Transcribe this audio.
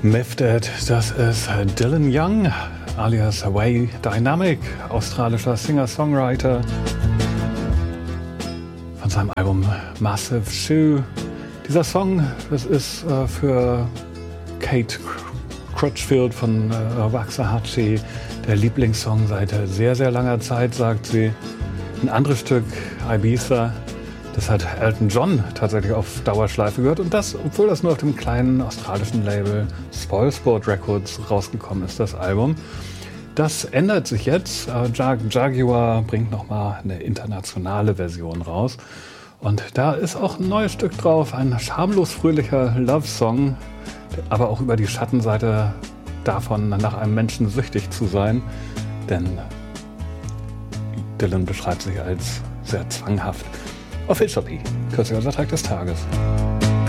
Mifted, das ist Dylan Young, alias Way Dynamic, australischer Singer-Songwriter. Von seinem Album Massive Shoe. Dieser Song, das ist für Kate Crutchfield von Waxahachie der Lieblingssong seit sehr, sehr langer Zeit, sagt sie. Ein anderes Stück, Ibiza, das hat Elton John tatsächlich auf Dauerschleife gehört. Und das, obwohl das nur auf dem kleinen australischen Label Spoilsport Records rausgekommen ist, das Album. Das ändert sich jetzt. Jaguar bringt nochmal eine internationale Version raus. Und da ist auch ein neues Stück drauf, ein schamlos fröhlicher Love-Song, aber auch über die Schattenseite davon, nach einem Menschen süchtig zu sein. Denn Dylan beschreibt sich als sehr zwanghaft. Officially, kürzer Track des Tages.